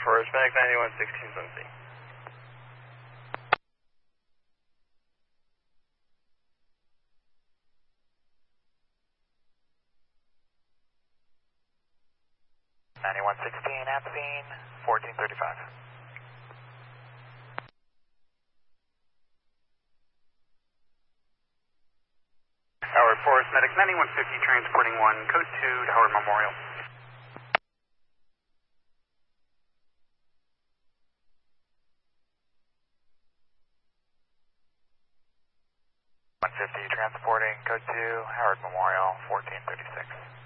Forest Medic 9116 on scene. 9116 at scene, 1435. Howard Forest Medic 9150 transporting 1, code 2 to Howard Memorial. 150 transporting code 2, Howard Memorial, 1436.